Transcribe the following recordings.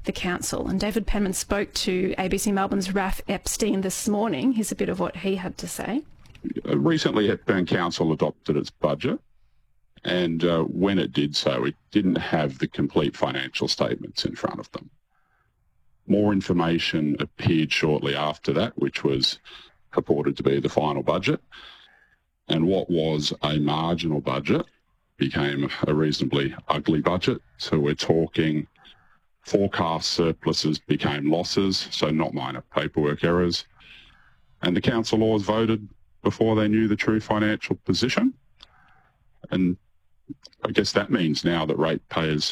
the council. And David Penman spoke to ABC Melbourne's Raph Epstein this morning. Here's a bit of what he had to say. Recently, Hepburn Council adopted its budget, and when it did so, it didn't have the complete financial statements in front of them. More information appeared shortly after that, which was purported to be the final budget, and what was a marginal budget became a reasonably ugly budget. So we're talking forecast surpluses became losses, so not minor paperwork errors, and the council laws voted before they knew the true financial position. And I guess that means now that ratepayers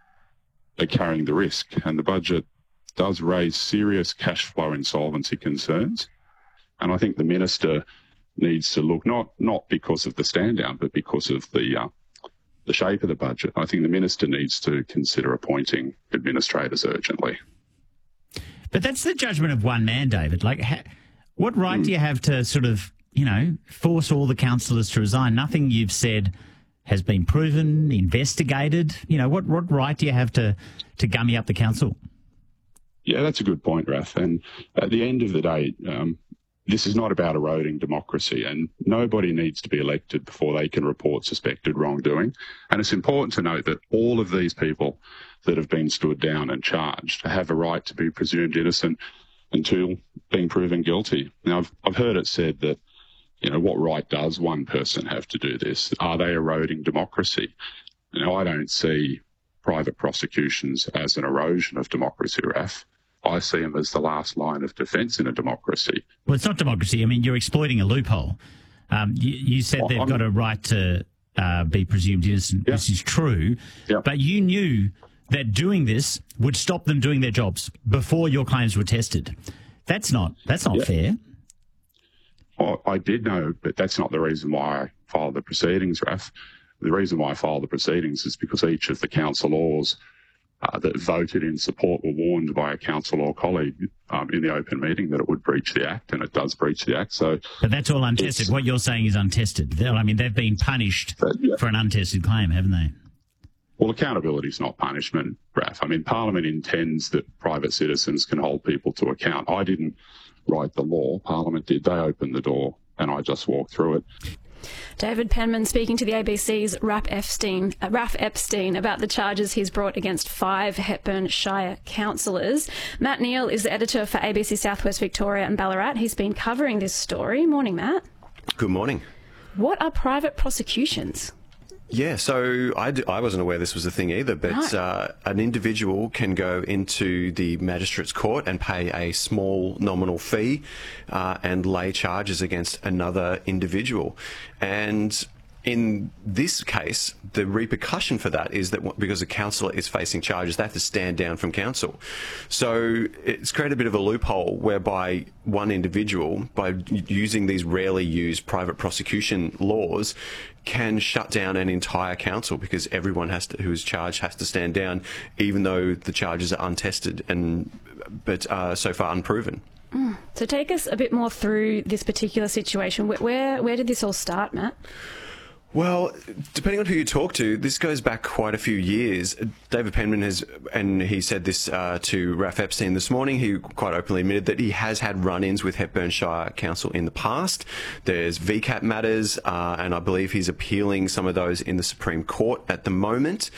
are carrying the risk, and the budget does raise serious cash flow insolvency concerns. And I think the minister needs to look, not because of the stand down, but because of the shape of the budget. I think the minister needs to consider appointing administrators urgently. But that's the judgment of one man, David. Like, what right do you have to sort of, force all the councillors to resign? Nothing you've said has been proven, investigated. What right do you have to gummy up the council? Yeah, that's a good point, Raph. And at the end of the day, this is not about eroding democracy, and nobody needs to be elected before they can report suspected wrongdoing. And it's important to note that all of these people that have been stood down and charged have a right to be presumed innocent until being proven guilty. Now, I've heard it said that, what right does one person have to do this? Are they eroding democracy? I don't see private prosecutions as an erosion of democracy, Raph. I see them as the last line of defence in a democracy. Well, it's not democracy. I mean, you're exploiting a loophole. You said they've got a right to be presumed innocent. Yeah. This is true. Yeah. But you knew that doing this would stop them doing their jobs before your claims were tested. That's not fair. Well, I did know, but that's not the reason why I filed the proceedings, Raph. The reason why I filed the proceedings is because each of the council laws that voted in support were warned by a council law colleague in the open meeting that it would breach the Act, and it does breach the Act. But that's all untested. What you're saying is untested. I mean, they've been punished for an untested claim, haven't they? Well, accountability is not punishment, Raph. I mean, Parliament intends that private citizens can hold people to account. I didn't write the law. Parliament did. They opened the door, and I just walked through it. David Penman speaking to the ABC's Raph Epstein about the charges he's brought against 5 Hepburn Shire councillors. Matt Neal is the editor for ABC Southwest Victoria and Ballarat. He's been covering this story. Morning, Matt. Good morning. What are private prosecutions? Yeah, so I wasn't aware this was a thing either, but an individual can go into the magistrate's court and pay a small nominal fee and lay charges against another individual. And in this case, the repercussion for that is that because a councillor is facing charges, they have to stand down from council. So it's created a bit of a loophole whereby one individual, by using these rarely used private prosecution laws, can shut down an entire council because everyone who is charged has to stand down, even though the charges are untested but so far unproven. So take us a bit more through this particular situation. Where did this all start, Matt? Well, depending on who you talk to, this goes back quite a few years. David Penman and he said this to Raph Epstein this morning. He quite openly admitted that he has had run-ins with Hepburn Shire Council in the past. There's VCAT matters, and I believe he's appealing some of those in the Supreme Court at the moment.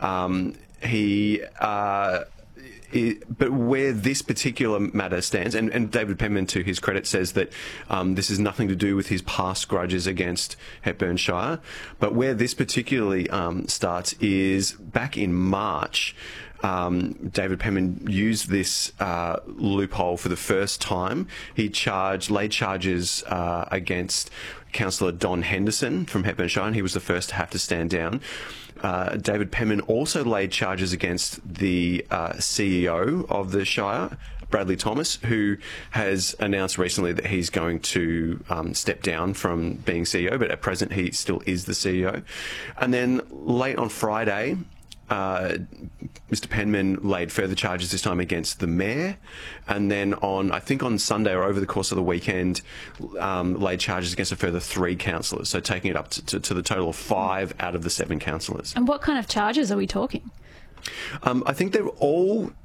But where this particular matter stands, and David Penman, to his credit, says that this has nothing to do with his past grudges against Hepburn Shire, but where this particularly starts is back in March. David Penman used this loophole for the first time. He laid charges against Councillor Don Henderson from Hepburn Shire, and he was the first to have to stand down. David Penman also laid charges against the CEO of the Shire, Bradley Thomas, who has announced recently that he's going to step down from being CEO, but at present he still is the CEO. And then late on Friday, Mr. Penman laid further charges, this time against the mayor, and then on Sunday or over the course of the weekend, laid charges against a further 3 councillors, so taking it up to the total of 5 out of the 7 councillors. And what kind of charges are we talking? I think they're all